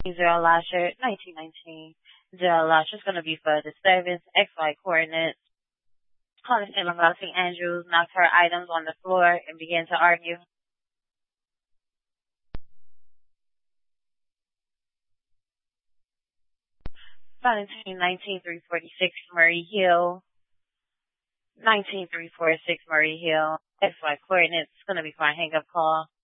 Zero Lasher, 1919. Zero Lasher is going to be for disturbance, XY coordinates. Calling Salem about St. Andrews, knocked her items on the floor and began to argue. Valentine, 19346 Murray Hill. 19346 Murray Hill. XY coordinates. It's going to be for a hang-up call.